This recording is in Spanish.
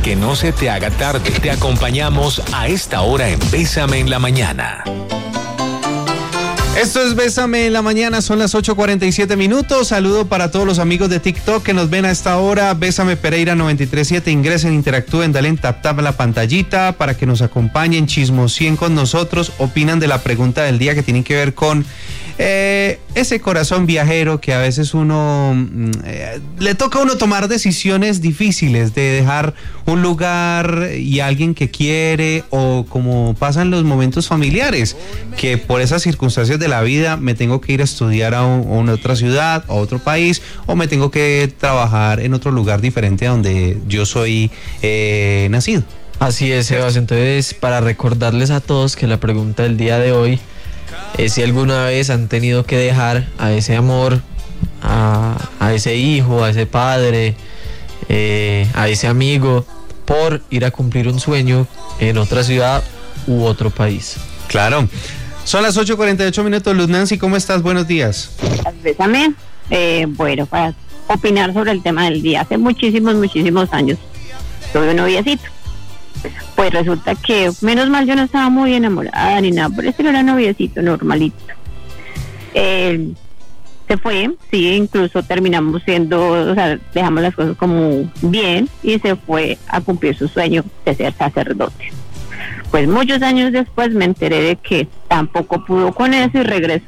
que no se te haga tarde. Te acompañamos a esta hora en Bésame en la Mañana. Esto es Bésame en la Mañana, son las 8:47. Saludo para todos los amigos de TikTok que nos ven a esta hora. Bésame Pereira 937, ingresen, interactúen, dale en tap a la pantallita para que nos acompañen, chismosien con nosotros, opinan de la pregunta del día que tiene que ver con ese corazón viajero que a veces uno le toca a uno tomar decisiones difíciles de dejar un lugar y alguien que quiere, o como pasan los momentos familiares, que por esas circunstancias de la vida me tengo que ir a estudiar a una otra ciudad, a otro país, o me tengo que trabajar en otro lugar diferente a donde yo soy nacido. Así es, Sebas. Entonces, para recordarles a todos que la pregunta del día de hoy es si alguna vez han tenido que dejar a ese amor, a ese hijo, a ese padre, a ese amigo, por ir a cumplir un sueño en otra ciudad u otro país. Claro. Son las 8:48. Luz Nancy, ¿cómo estás? Buenos días. Bésame. Bueno, para opinar sobre el tema del día, hace muchísimos años tuve un noviecito. Pues resulta que, menos mal, yo no estaba muy enamorada ni nada, por eso era noviecito normalito. Se fue, sí, incluso terminamos dejamos las cosas como bien, y se fue a cumplir su sueño de ser sacerdote. Pues muchos años después me enteré de que tampoco pudo con eso y regresó